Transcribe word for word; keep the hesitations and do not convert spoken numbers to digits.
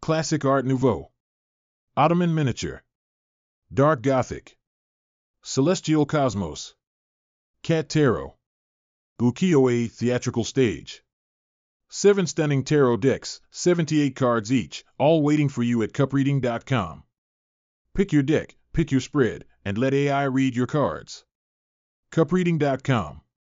Classic Art Nouveau, Ottoman Miniature, Dark Gothic, Celestial Cosmos, Cat Tarot, Ukiyo-e Theatrical Stage. Seven stunning tarot decks, seventy-eight cards each, all waiting for you at cup reading dot com. Pick your deck, pick your spread, and let A I read your cards. cup reading dot com